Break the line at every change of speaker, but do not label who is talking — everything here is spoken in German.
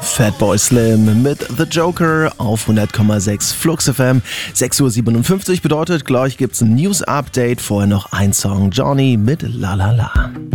Fatboy Slim mit The Joker auf 100,6 Flux FM. 6:57 Uhr bedeutet, gleich gibt's ein News-Update. Vorher noch ein Song, Johnny mit La La La.